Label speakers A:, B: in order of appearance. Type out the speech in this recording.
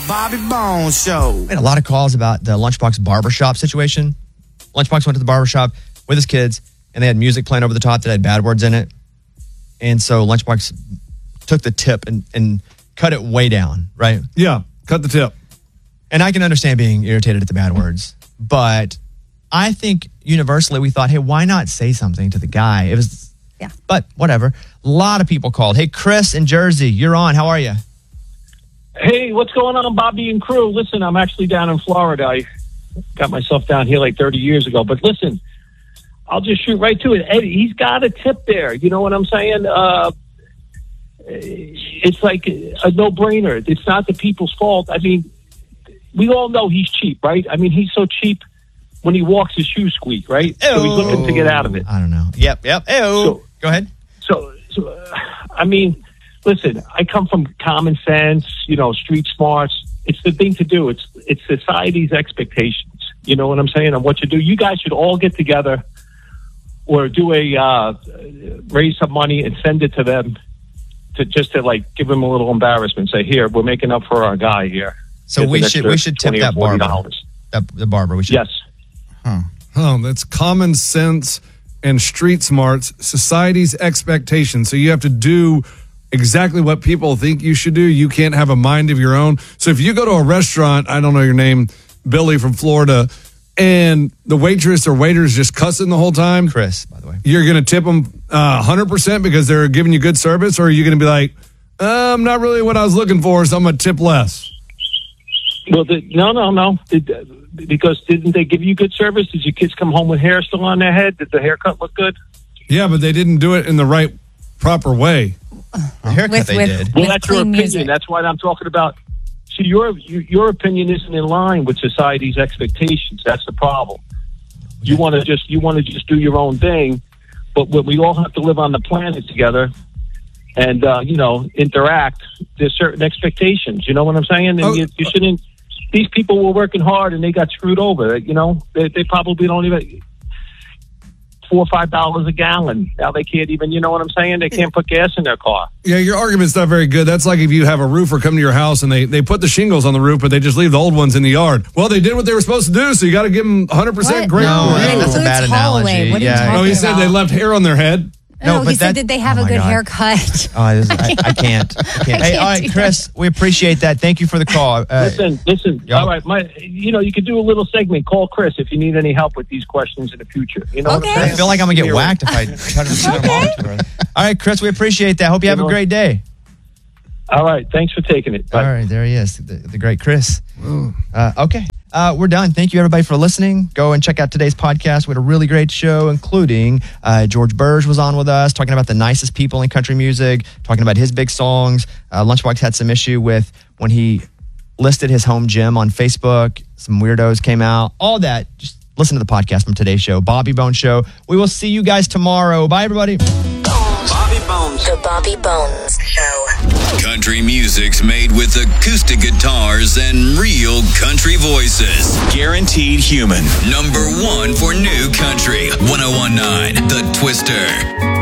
A: Bobby Bones Show.
B: We had a lot of calls about the Lunchbox barbershop situation. Lunchbox went to the barbershop with his kids, and they had music playing over the top that had bad words in it. And so Lunchbox took the tip and cut it way down, right?
C: Yeah, cut the tip.
B: And I can understand being irritated at the bad words, but I think universally we thought, hey, why not say something to the guy? It was, but whatever. A lot of people called. Hey, Chris in Jersey, you're on. How are you?
D: Hey, what's going on, Bobby and crew? Listen, I'm actually down in Florida. I got myself down here like 30 years ago. But listen, I'll just shoot right to it. Eddie, he's got a tip there. You know what I'm saying? It's like a no-brainer. It's not the people's fault. I mean, we all know he's cheap, right? I mean, he's so cheap when he walks, his shoes squeak, right? So he's looking to get out of it.
B: I don't know. Yep. Go ahead.
D: So I mean, listen, I come from common sense, street smarts. It's the thing to do. It's society's expectations. You know what I'm saying? And what you do. You guys should all get together or do raise some money and send it to them to give them a little embarrassment. Say, here, we're making up for our guy here.
B: So we should tip that barber. The barber. We should.
D: Yes.
C: Oh, that's common sense and street smarts, society's expectations. So you have to do exactly what people think you should do. You can't have a mind of your own. So if you go to a restaurant, I don't know your name, Billy from Florida, and the waitress or waiter's just cussing the whole time.
B: Chris, by the way.
C: You're going to tip them 100% because they're giving you good service, or are you going to be like, not really what I was looking for, so I'm going to tip less?
D: Well, no. Because didn't they give you good service? Did your kids come home with hair still on their head? Did the haircut look good?
C: Yeah, but they didn't do it in the right, proper way.
B: The haircut they did.
D: Well, that's your opinion.
E: Music.
D: That's what I'm talking about. See, your opinion isn't in line with society's expectations. That's the problem. You want to just do your own thing, but when we all have to live on the planet together and interact, there's certain expectations. You know what I'm saying? And you shouldn't. These people were working hard and they got screwed over. They probably don't even $4 or $5 a gallon. Now they can't even. You know what I'm saying? They can't put gas in their car.
C: Yeah, your argument's not very good. That's like if you have a roofer come to your house and they put the shingles on the roof, but they just leave the old ones in the yard. Well, they did what they were supposed to do, so you got to give them 100% grant.
B: No, that's a bad analogy.
E: What are you talking
C: he said they left hair on their head.
E: No, he said, did they have a good haircut?
B: I can't. Hey, all right, Chris, we appreciate that. Thank you for the call.
D: Listen. All right, you could do a little segment. Call Chris if you need any help with these questions in the future. You know what I'm saying?
B: I feel like I'm going to get whacked if I try to sit along to her. All right, Chris, we appreciate that. Hope you have a great day.
D: All right, thanks for taking it. Bye.
B: All right, there he is, the great Chris. Okay. We're done. Thank you, everybody, for listening. Go and check out today's podcast. We had a really great show, including George Burge was on with us, talking about the nicest people in country music, talking about his big songs. Lunchbox had some issue with when he listed his home gym on Facebook. Some weirdos came out. All that. Just listen to the podcast from today's show, Bobby Bones Show. We will see you guys tomorrow. Bye, everybody.
A: Bobby Bones.
F: The Bobby Bones Show.
G: Country music's made with acoustic guitars and real country voices. Guaranteed human. #1 for new country. 101.9 The Twister.